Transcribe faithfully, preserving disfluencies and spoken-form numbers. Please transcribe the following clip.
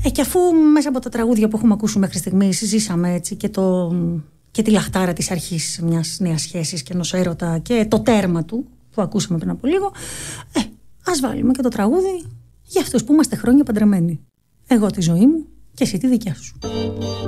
Ε, και αφού μέσα από τα τραγούδια που έχουμε ακούσει μέχρι στιγμής ζήσαμε έτσι και, το, και τη λαχτάρα της αρχής μιας νέας σχέσης και ενός έρωτα και το τέρμα του που ακούσαμε πριν από λίγο, ε, ας βάλουμε και το τραγούδι για αυτούς που είμαστε χρόνια παντρεμένοι. Εγώ τη ζωή μου και εσύ τη δικιά σου.